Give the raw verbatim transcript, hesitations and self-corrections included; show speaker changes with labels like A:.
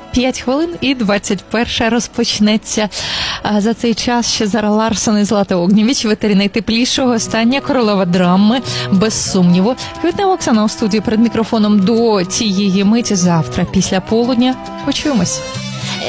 A: п'ять хвилин і двадцять перша розпочнеться. За цей час ще Зара Ларсон і Злата Огнєвіч в етері найтеплішого. Остання королева драми, без сумніву. Квітнева Оксана у студії перед мікрофоном до цієї миті. Завтра після полудня почуємось.